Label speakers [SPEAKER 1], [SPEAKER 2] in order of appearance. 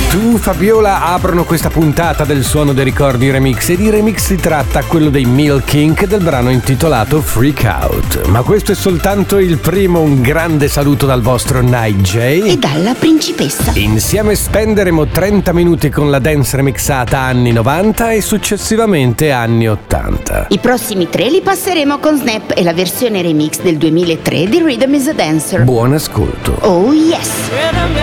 [SPEAKER 1] Tu, Fabiola, aprono questa puntata del Suono dei Ricordi remix, e di remix si tratta quello dei Milk Inc. del brano intitolato Freak Out. Ma questo è soltanto il primo. Un grande saluto dal vostro Night J
[SPEAKER 2] e dalla principessa.
[SPEAKER 1] Insieme spenderemo 30 minuti con la dance remixata anni 90 e successivamente anni 80.
[SPEAKER 2] I prossimi 3 li passeremo con Snap e la versione remix del 2003 di Rhythm is a Dancer.
[SPEAKER 1] Buon ascolto.
[SPEAKER 2] Oh yes!